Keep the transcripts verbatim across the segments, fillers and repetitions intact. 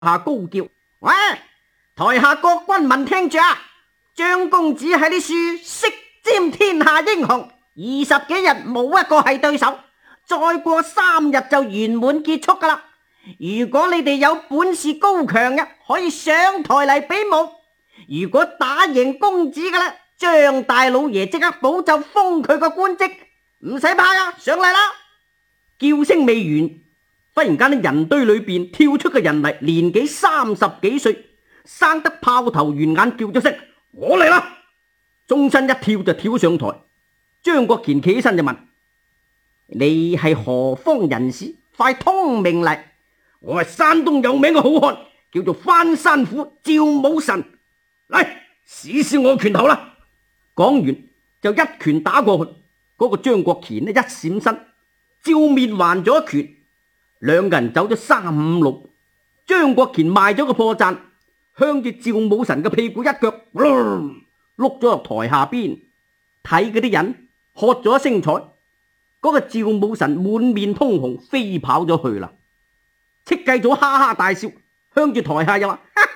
下高叫：喂，台下各軍民聽住啊！張公子喺啲書色占天下英雄，二十幾日冇一個係對手，再過三日就圓滿結束噶啦。如果你哋有本事高強嘅，可以上台嚟比武。如果打贏公子嘅咧，張大老爺即刻保就封佢個官職，唔使怕啊！上嚟啦！叫聲未完，忽然間人堆裏邊跳出個人嚟，年紀三十幾歲，生得炮頭圓眼，叫咗聲：我嚟啦！終身一跳就跳上台。張國乾企起身就問：你係何方人士？快通名嚟！我係山東有名嘅好漢，叫做翻山虎趙武神。嚟試試我拳頭啦！講完就一拳打過去。嗰、那個張國乾呢一閃身，照面還咗一拳。兩個人走咗三五六，張國乾賣咗個破綻，向住趙武神嘅屁股一腳碌咗落台下邊。睇嗰啲人喝咗一聲彩，嗰、那個趙武神滿面通紅，飛跑咗去啦。戚繼祖哈哈大笑，向住台下又話：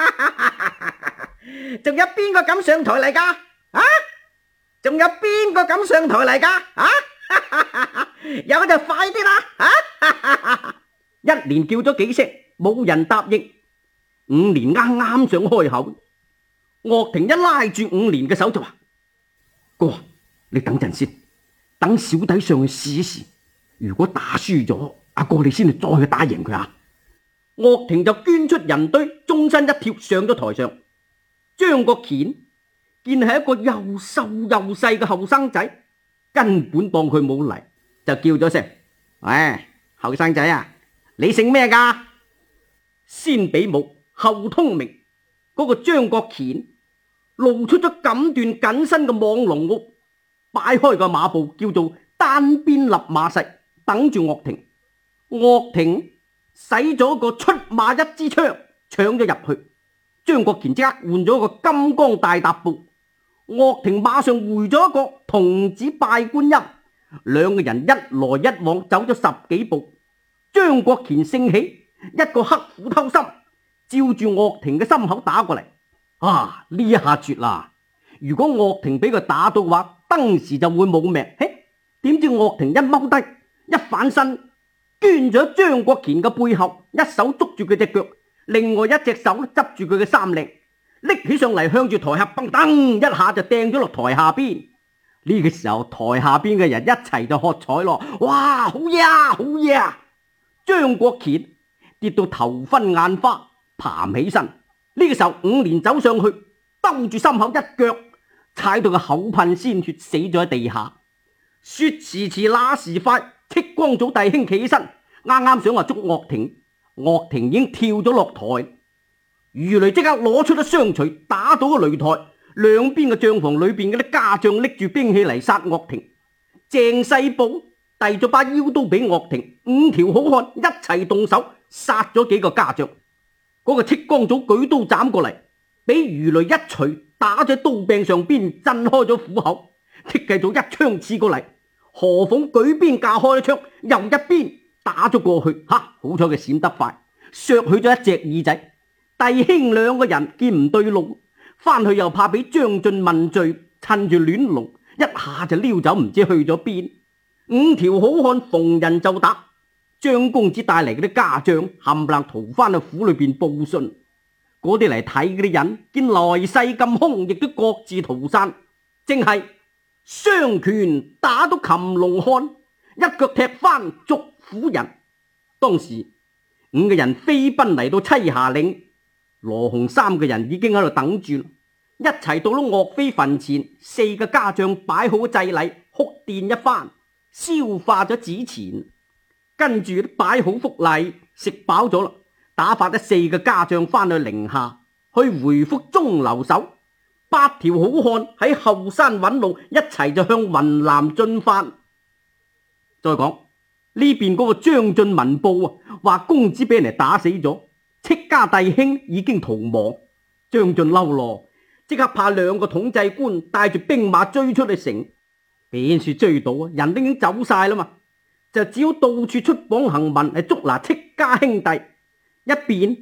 仲有邊個敢上台嚟噶？啊！仲有邊個敢上台嚟噶？啊！有就快啲啦！啊！一連叫咗幾聲，冇人答應。五年啱啱想開口，岳霆一拉住五年嘅手就話：哥，你等陣先，等小弟上去試一試。如果打輸咗，阿哥你先至再去打贏佢啊！岳霆就捐出人堆，終身一跳上咗台上。張國乾見係一個又瘦又細嘅後生仔，根本當佢冇嚟，就叫咗聲：喂，後生仔啊，你姓咩噶？先比武後通名，嗰、那個張國乾露出咗錦緞緊身嘅網龍屋，擺開個馬步，叫做單邊立馬勢，等住岳霆。岳霆使咗個出馬一支槍，搶咗入去。張國乾即刻換咗個金剛大踏步，岳霆馬上回咗一個童子拜觀音，兩個人一來一往走咗十幾步。張國乾興起，一個黑虎偷心，照住岳霆嘅心口打過嚟。啊！呢一下絕啦！如果岳霆俾佢打到嘅話，當時就會冇命。嘿，點知岳霆一踎低，一反身，捐咗張國乾嘅背後，一手捉住佢隻腳，另外一隻手執住佢嘅衫領，拎起上嚟向住台下砰噔一下就掟咗落台下邊。呢、這個時候台下邊嘅人一齊就喝彩咯！哇，好嘢啊，好嘢啊！張國乾跌到頭昏眼花，爬唔起身。呢、這個時候五年走上去，兜住心口一腳踩到個口噴鮮血，死咗喺地下。說時遲那時快，戚光祖弟兄企起身，啱啱想話捉岳霆，岳霆已經跳咗落台。魚雷即刻攞出咗雙錘，打到個擂台，兩邊嘅帳房裏邊嗰啲家將拎住兵器嚟殺岳霆。鄭世寶遞咗把腰刀俾岳霆，五條好漢一齊動手殺咗幾個家將。嗰、那個戚光祖舉刀斬過嚟，俾魚雷一錘打咗刀柄上邊，震開咗虎口。戚繼祖一槍刺過嚟，何鳳舉鞭架開咗槍，又一鞭打咗過去。吓，好彩佢閃得快，削去咗一隻耳仔。弟兄兩個人見唔對路，翻去又怕俾張晉問罪，趁住亂龍一下就溜走，唔知去咗邊。五條好漢逢人就打，張公子帶嚟嗰啲家將冚唪唥逃翻去府裏邊報信。嗰啲嚟睇嗰啲人見來勢咁兇，亦都各自逃散。正係雙拳打到擒龍漢，一腳踢翻逐虎人。當時五個人飛奔嚟到棲霞嶺，羅洪三個人已經喺度等住，一齊到咗岳飛墳前，四個家將擺好祭禮，哭奠一番，消化咗紙錢，跟住擺好福禮，食飽咗啦，打發咗四個家將翻去寧夏，去回復中留守。八條好漢喺後山揾路，一齊就向雲南進發。再講呢邊嗰個張晉文報啊，話公子俾人哋打死咗，戚家弟兄已經逃亡。張晉嬲咯，即刻派兩個統制官帶住兵馬追出去城。邊處追到啊？人都已經走晒啦嘛，就只好到處出榜行文嚟捉拿戚家兄弟。一邊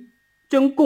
將